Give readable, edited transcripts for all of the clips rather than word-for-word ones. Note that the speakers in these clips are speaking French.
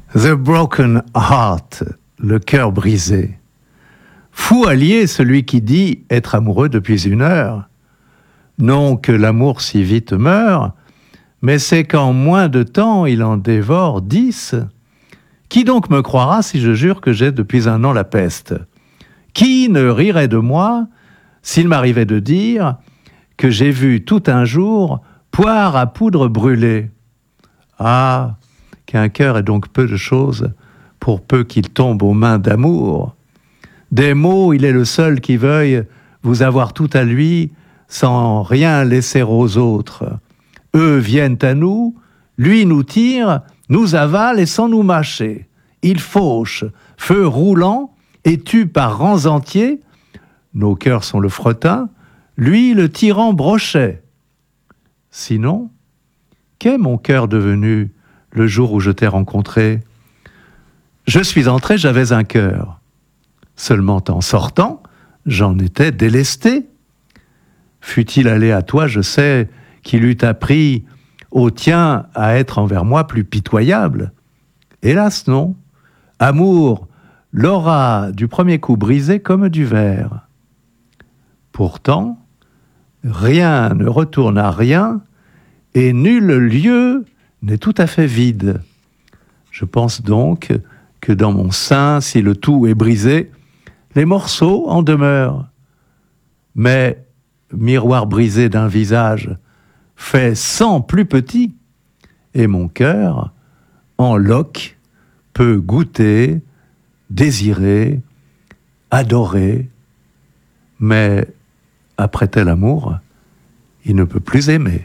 The broken heart, le cœur brisé. Fou allié celui qui dit être amoureux depuis 1 heure. Non que l'amour si vite meurt, mais c'est qu'en moins de temps il en dévore 10. Qui donc me croira si je jure que j'ai depuis 1 an la peste? Qui ne rirait de moi s'il m'arrivait de dire que j'ai vu tout un jour poire à poudre brûlée? Ah, qu'un cœur est donc peu de choses pour peu qu'il tombe aux mains d'amour. Des mots, il est le seul qui veuille vous avoir tout à lui sans rien laisser aux autres. Eux viennent à nous, lui nous tire, nous avale et sans nous mâcher. Il fauche, feu roulant, et tue par rangs entiers. Nos cœurs sont le fretin, lui le tyran brochet. Sinon, qu'est mon cœur devenu le jour où je t'ai rencontré? Je suis entré, j'avais un cœur. Seulement en sortant, j'en étais délesté. Fût-il allé à toi, je sais qu'il eût appris au tien à être envers moi plus pitoyable. Hélas non. Amour, l'aura du premier coup brisé comme du verre. Pourtant, rien ne retourne à rien et nul lieu n'est tout à fait vide. Je pense donc que dans mon sein, si le tout est brisé, les morceaux en demeurent. Mais, miroir brisé d'un visage, fait 100 plus petit, et mon cœur, en loques, peut goûter, désirer, adorer, mais après tel amour, il ne peut plus aimer.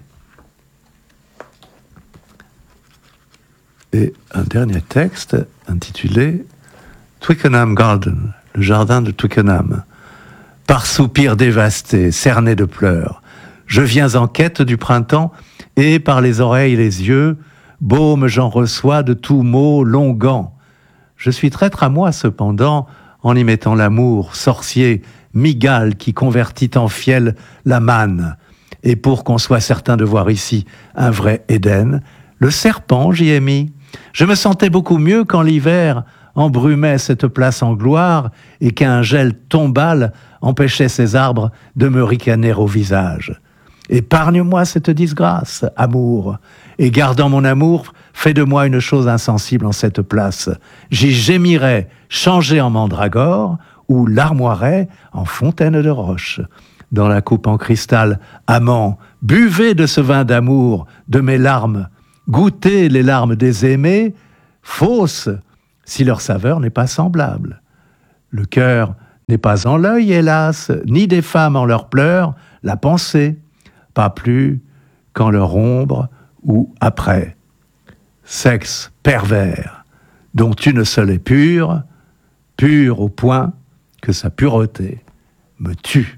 Et un dernier texte intitulé Twickenham Garden, le jardin de Twickenham. Par soupir dévasté, cerné de pleurs, je viens en quête du printemps et par les oreilles et les yeux, baume j'en reçois de tout mot longuant. Je suis traître à moi cependant en y mettant l'amour, sorcier, migale qui convertit en fiel la manne. Et pour qu'on soit certain de voir ici un vrai Éden, le serpent j'y ai mis. Je me sentais beaucoup mieux quand l'hiver embrumait cette place en gloire et qu'un gel tombal empêchait ces arbres de me ricaner au visage. Épargne-moi cette disgrâce, amour, et gardant mon amour, fais de moi une chose insensible en cette place. J'y gémirais, changé en mandragore, ou larmoirais en fontaine de roche. Dans la coupe en cristal, amant, buvez de ce vin d'amour, de mes larmes, goûtez les larmes des aimés, fausses, si leur saveur n'est pas semblable. Le cœur n'est pas en l'œil, hélas, ni des femmes en leurs pleurs, la pensée, pas plus qu'en leur ombre ou après. Sexe pervers, dont une seule est pure, pure au point que sa pureté me tue.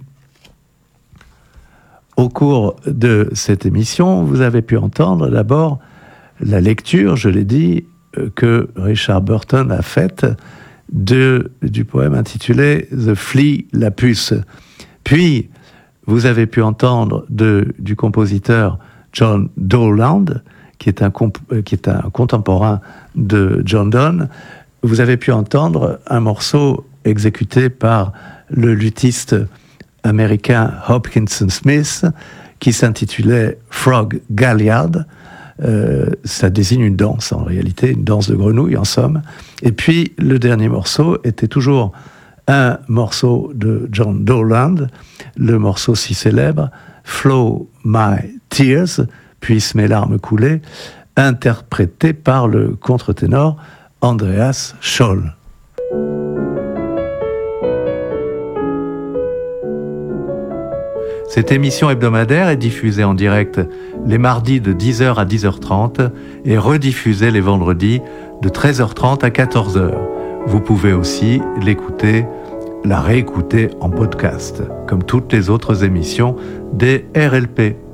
Au cours de cette émission, vous avez pu entendre d'abord la lecture, je l'ai dit, que Richard Burton a faite du poème intitulé « The Flea, la puce ». Puis, vous avez pu entendre du compositeur John Dowland, qui est un contemporain de John Donne. Vous avez pu entendre un morceau exécuté par le luthiste américain Hopkinson Smith, qui s'intitulait « Frog Galliard ». Ça désigne une danse, en réalité, une danse de grenouille, en somme. Et puis, le dernier morceau était toujours un morceau de John Dowland, le morceau si célèbre, « Flow My Tears », puissent mes larmes couler, interprété par le contre-ténor Andreas Scholl. Cette émission hebdomadaire est diffusée en direct les mardis de 10h à 10h30 et rediffusée les vendredis de 13h30 à 14h. Vous pouvez aussi la réécouter en podcast, comme toutes les autres émissions des RLP.